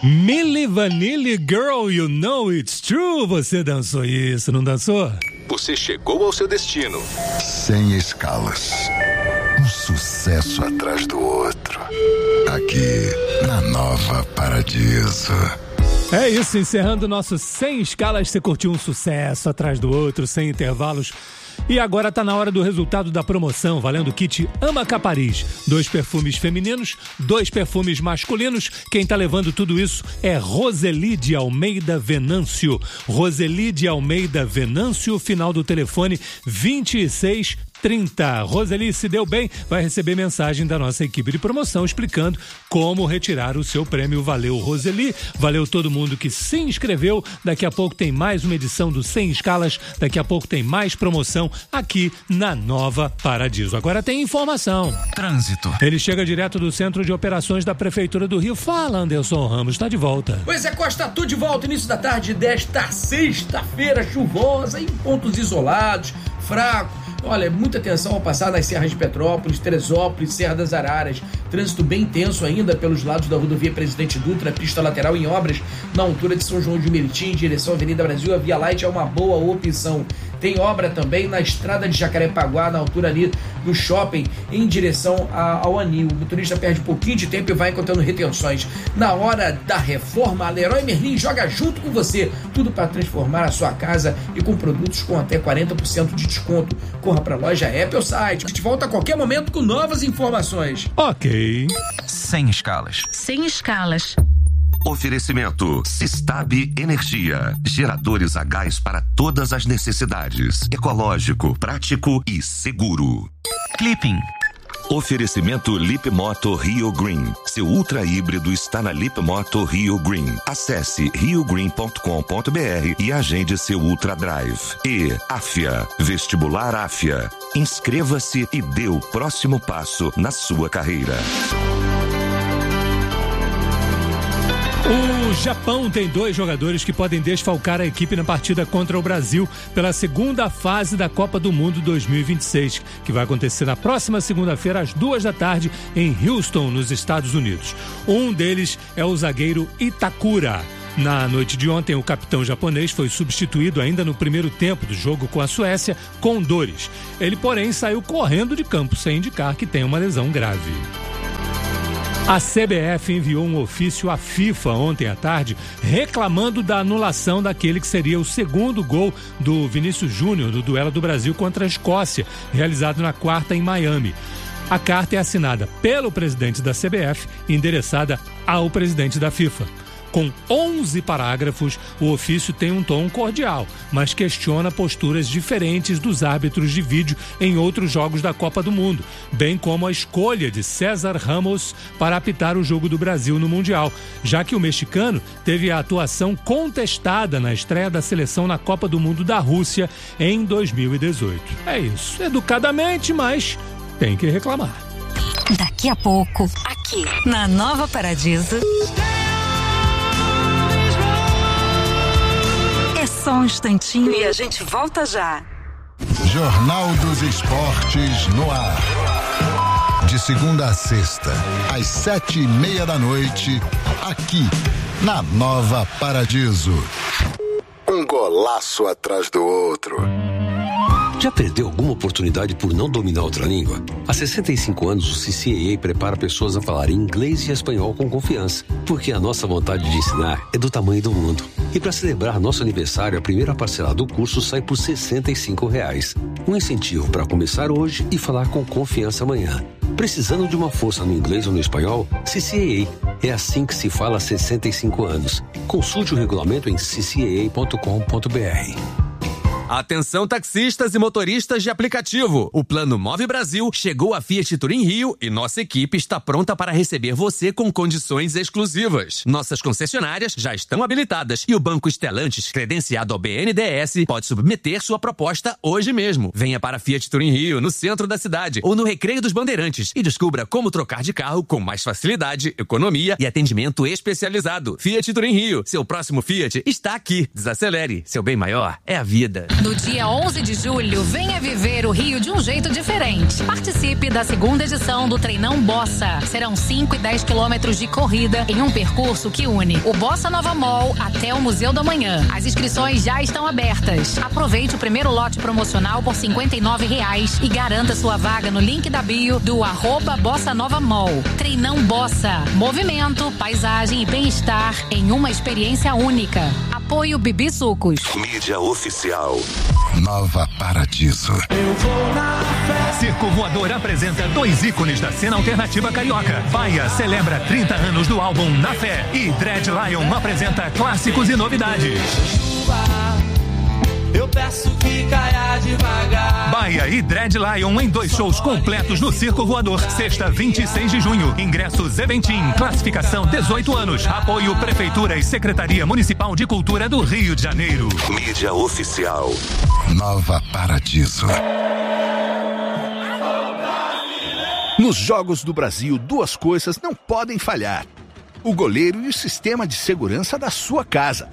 Milli Vanilli Girl, you know it's true. Você dançou isso, não dançou? Você chegou ao seu destino. Sem escalas. Um sucesso atrás do outro. Aqui, na Nova Paradiso. É isso, encerrando o nosso Sem Escalas. Você curtiu um sucesso atrás do outro, sem intervalos. E agora tá na hora do resultado da promoção, valendo o kit Amaca Paris. 2 perfumes femininos, 2 perfumes masculinos. Quem tá levando tudo isso é Roseli de Almeida Venâncio. Roseli de Almeida Venâncio, final do telefone 2630. Roseli, se deu bem, vai receber mensagem da nossa equipe de promoção explicando como retirar o seu prêmio. Valeu, Roseli. Valeu todo mundo que se inscreveu. Daqui a pouco tem mais uma edição do Sem Escalas. Daqui a pouco tem mais promoção aqui na Nova Paradiso. Agora tem informação. Trânsito. Ele chega direto do Centro de Operações da Prefeitura do Rio. Fala, Anderson Ramos, está de volta. Pois é, Costa, tudo de volta. Início da tarde desta sexta-feira chuvosa, em pontos isolados, fraco. Olha, muita atenção ao passar nas serras de Petrópolis, Teresópolis, Serra das Araras. Trânsito bem intenso ainda pelos lados da rodovia Presidente Dutra, pista lateral em obras na altura de São João de Meriti, em direção à Avenida Brasil. A Via Light é uma boa opção. Tem obra também na estrada de Jacarepaguá, na altura ali do shopping, em direção ao Anil. O motorista perde um pouquinho de tempo e vai encontrando retenções. Na hora da reforma, a Leroy Merlin joga junto com você. Tudo para transformar a sua casa e com produtos com até 40% de desconto. Corra para a loja App ou site. A gente volta a qualquer momento com novas informações. Ok. Sem escalas. Sem escalas. Oferecimento Sistab Energia. Geradores a gás para todas as necessidades. Ecológico, prático e seguro. Clipping. Oferecimento Lip Moto Rio Green. Seu ultra híbrido está na Lip Moto Rio Green. Acesse riogreen.com.br e agende seu Ultra Drive. E Afia, Vestibular Afia. Inscreva-se e dê o próximo passo na sua carreira. O Japão tem 2 jogadores que podem desfalcar a equipe na partida contra o Brasil pela segunda fase da Copa do Mundo 2026, que vai acontecer na próxima segunda-feira às 14h em Houston, nos Estados Unidos. Um deles é o zagueiro Itakura. Na noite de ontem, o capitão japonês foi substituído ainda no primeiro tempo do jogo com a Suécia, com dores. Ele, porém, saiu correndo de campo, sem indicar que tem uma lesão grave. A CBF enviou um ofício à FIFA ontem à tarde reclamando da anulação daquele que seria o segundo gol do Vinícius Júnior no duelo do Brasil contra a Escócia, realizado na quarta em Miami. A carta é assinada pelo presidente da CBF e endereçada ao presidente da FIFA. Com 11 parágrafos, o ofício tem um tom cordial, mas questiona posturas diferentes dos árbitros de vídeo em outros jogos da Copa do Mundo, bem como a escolha de César Ramos para apitar o jogo do Brasil no Mundial, já que o mexicano teve a atuação contestada na estreia da seleção na Copa do Mundo da Rússia em 2018. É isso, educadamente, mas tem que reclamar. Daqui a pouco, aqui na Nova Paradiso. Só um instantinho e a gente volta já. Jornal dos Esportes no ar. De segunda a sexta, às 7:30 da noite, aqui na Nova Paradiso. Um golaço atrás do outro. Já perdeu alguma oportunidade por não dominar outra língua? Há 65 anos, o CCAA prepara pessoas a falar inglês e espanhol com confiança, porque a nossa vontade de ensinar é do tamanho do mundo. E para celebrar nosso aniversário, a primeira parcela do curso sai por R$ 65. Um incentivo para começar hoje e falar com confiança amanhã. Precisando de uma força no inglês ou no espanhol? CCAA. É assim que se fala há 65 anos. Consulte o regulamento em ccaa.com.br. Atenção taxistas e motoristas de aplicativo. O Plano Move Brasil chegou à Fiat Turim Rio e nossa equipe está pronta para receber você com condições exclusivas. Nossas concessionárias já estão habilitadas e o Banco Stellantis, credenciado ao BNDES, pode submeter sua proposta hoje mesmo. Venha para a Fiat Turim Rio, no centro da cidade ou no Recreio dos Bandeirantes e descubra como trocar de carro com mais facilidade, economia e atendimento especializado. Fiat Turim Rio, seu próximo Fiat está aqui. Desacelere, seu bem maior é a vida. No dia 11 de julho, venha viver o Rio de um jeito diferente. Participe da segunda edição do Treinão Bossa. Serão 5 e 10 quilômetros de corrida em um percurso que une o Bossa Nova Mall até o Museu do Amanhã. As inscrições já estão abertas. Aproveite o primeiro lote promocional por R$ 59,00 e garanta sua vaga no link da bio do @Bossa Nova Mall. Treinão Bossa. Movimento, paisagem e bem-estar em uma experiência única. Apoio Bibi Sucos. Mídia oficial. Nova Paradiso. Eu vou na festa. Circo Voador apresenta 2 ícones da cena alternativa carioca. Baia celebra 30 anos do álbum Na Fé e Dread Lion apresenta clássicos e novidades. Eu peço que caia devagar. Baia e Dread Lion em 2 shows completos no Circo Voador. Sexta, 26 de junho. Ingressos Eventim. Classificação 18 anos. Apoio Prefeitura e Secretaria Municipal de Cultura do Rio de Janeiro. Mídia oficial. Nova Paradiso. Nos Jogos do Brasil, 2 coisas não podem falhar: o goleiro e o sistema de segurança da sua casa.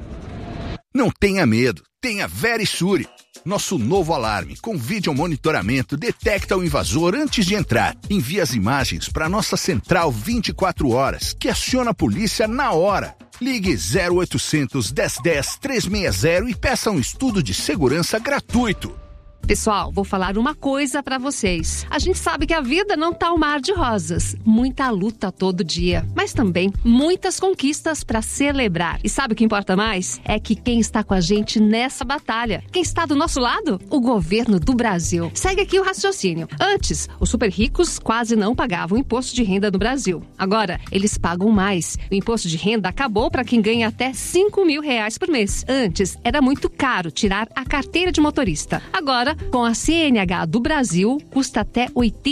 Não tenha medo, tenha Verisure. Nosso novo alarme com vídeo monitoramento detecta o invasor antes de entrar. Envia as imagens para nossa central 24 horas, que aciona a polícia na hora. Ligue 0800 1010 360 e peça um estudo de segurança gratuito. Pessoal, vou falar uma coisa pra vocês. A gente sabe que a vida não tá um mar de rosas. Muita luta todo dia, mas também muitas conquistas pra celebrar. E sabe o que importa mais? É que quem está com a gente nessa batalha. Quem está do nosso lado? O governo do Brasil. Segue aqui o raciocínio. Antes, os super ricos quase não pagavam imposto de renda no Brasil. Agora, eles pagam mais. O imposto de renda acabou pra quem ganha até R$5.000 por mês. Antes, era muito caro tirar a carteira de motorista. Agora, com a CNH do Brasil, custa até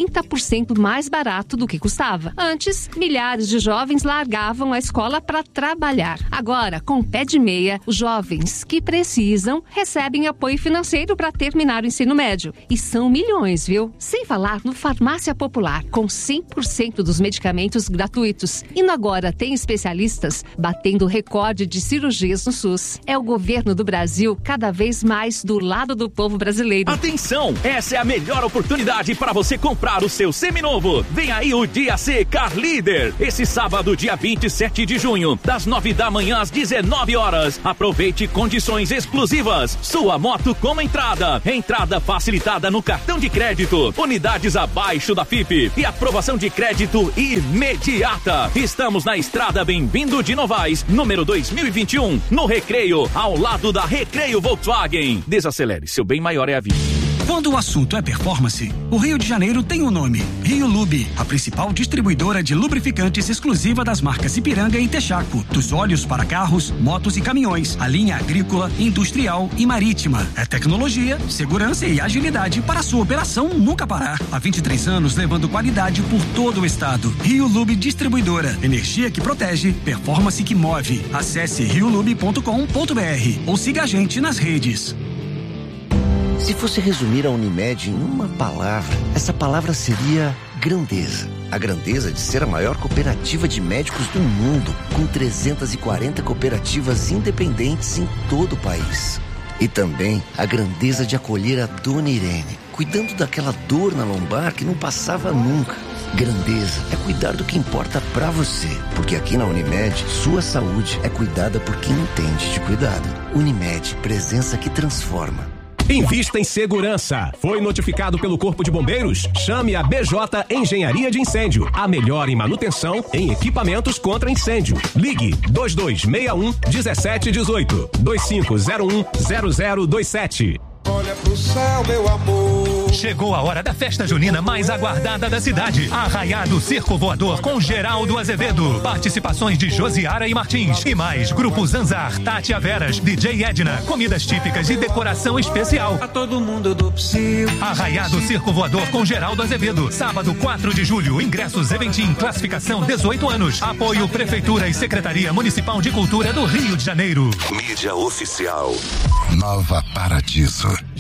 80% mais barato do que custava. Antes, milhares de jovens largavam a escola para trabalhar. Agora, com o pé de meia, os jovens que precisam recebem apoio financeiro para terminar o ensino médio. E são milhões, viu? Sem falar no Farmácia Popular, com 100% dos medicamentos gratuitos. E no Agora tem especialistas batendo recorde de cirurgias no SUS. É o governo do Brasil cada vez mais do lado do povo brasileiro. Atenção, essa é a melhor oportunidade para você comprar o seu seminovo. Vem aí o Dia C Car Leader. Esse sábado, dia 27 de junho, das 9 da manhã às 19 horas. Aproveite condições exclusivas. Sua moto com entrada. Entrada facilitada no cartão de crédito. Unidades abaixo da FIP. E aprovação de crédito imediata. Estamos na Estrada Bem-vindo de Novaes, número 2021, no Recreio, ao lado da Recreio Volkswagen. Desacelere, seu bem maior é a vida. Quando o assunto é performance, o Rio de Janeiro tem um nome: Rio Lube, a principal distribuidora de lubrificantes exclusiva das marcas Ipiranga e Texaco. Dos óleos para carros, motos e caminhões, a linha agrícola, industrial e marítima. É tecnologia, segurança e agilidade para a sua operação nunca parar. Há 23 anos levando qualidade por todo o estado. Rio Lube Distribuidora. Energia que protege, performance que move. Acesse riolube.com.br ou siga a gente nas redes. Se fosse resumir a Unimed em uma palavra, essa palavra seria grandeza. A grandeza de ser a maior cooperativa de médicos do mundo, com 340 cooperativas independentes em todo o país. E também a grandeza de acolher a Dona Irene, cuidando daquela dor na lombar que não passava nunca. Grandeza é cuidar do que importa pra você, porque aqui na Unimed, sua saúde é cuidada por quem entende de cuidado. Unimed, presença que transforma. Invista em segurança. Foi notificado pelo Corpo de Bombeiros? Chame a BJ Engenharia de Incêndio, a melhor em manutenção em equipamentos contra incêndio. Ligue 2261 1718 2501 0027. Olha pro céu, meu amor. Chegou a hora da festa junina mais aguardada da cidade. Arraiado Circo Voador com Geraldo Azevedo. Participações de Josiara e Martins. E mais, Grupo Zanzar, Tati Averas, DJ Edna, comidas típicas e decoração especial. A todo mundo do Psil. Arraiado Circo Voador com Geraldo Azevedo. Sábado 4 de julho, ingressos Eventim, classificação 18 anos. Apoio Prefeitura e Secretaria Municipal de Cultura do Rio de Janeiro. Mídia oficial. Nova Paradiso.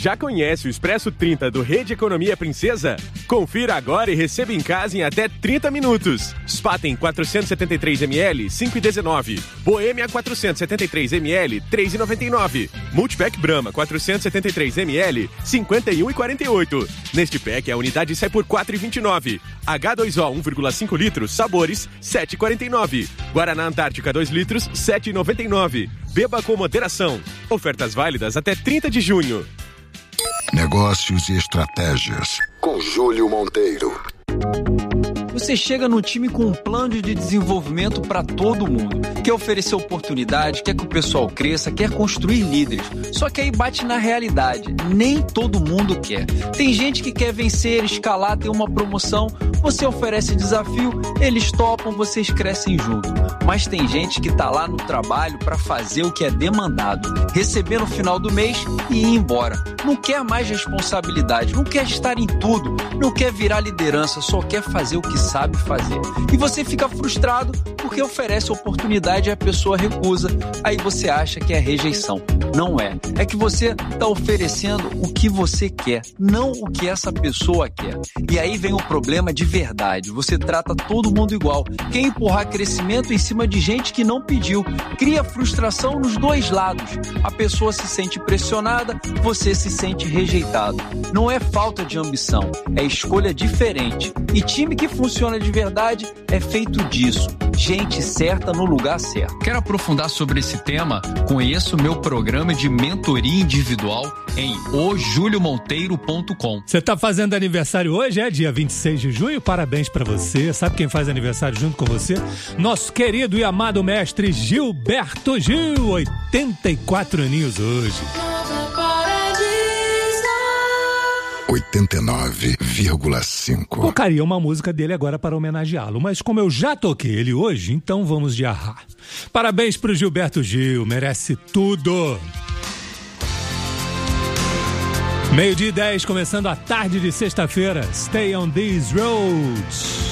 Já conhece o Expresso 30 do Rede Economia Princesa? Confira agora e receba em casa em até 30 minutos. Spaten 473ml, 5,19. Boêmia 473ml, 3,99. Multipack Brahma 473ml, 51,48. Neste pack a unidade sai por 4,29. H2O 1,5 litros, sabores, 7,49. Guaraná Antártica 2 litros, 7,99. Beba com moderação. Ofertas válidas até 30 de junho. Negócios e estratégias. Com Júlio Monteiro. Você chega no time com um plano de desenvolvimento para todo mundo. Quer oferecer oportunidade, quer que o pessoal cresça, quer construir líderes. Só que aí bate na realidade. Nem todo mundo quer. Tem gente que quer vencer, escalar, ter uma promoção. Você oferece desafio, eles topam, vocês crescem junto. Mas tem gente que tá lá no trabalho para fazer o que é demandado. Receber no final do mês e ir embora. Não quer mais responsabilidade, não quer estar em tudo, não quer virar liderança, só quer fazer o que sabe fazer. E você fica frustrado porque oferece oportunidade e a pessoa recusa. Aí você acha que é rejeição. Não é. É que você tá oferecendo o que você quer, não o que essa pessoa quer. E aí vem o problema de verdade. Você trata todo mundo igual. Quer empurrar crescimento em cima de gente que não pediu. Cria frustração nos dois lados. A pessoa se sente pressionada, você se sente rejeitado. Não é falta de ambição, é escolha diferente. E time que funciona de verdade é feito disso. Gente certa no lugar certo. Quer aprofundar sobre esse tema? Conheça o meu programa de mentoria individual em ojuliomonteiro.com. Você tá fazendo aniversário hoje, dia 26 de junho? Parabéns pra você. Sabe quem faz aniversário junto com você? Nosso querido e amado mestre Gilberto Gil, 84 aninhos hoje. 89,5. Tocaria uma música dele agora para homenageá-lo, mas como eu já toquei ele hoje, então vamos de Ahá. Parabéns pro Gilberto Gil, merece tudo. 12:10, começando a tarde de sexta-feira. Stay on these roads.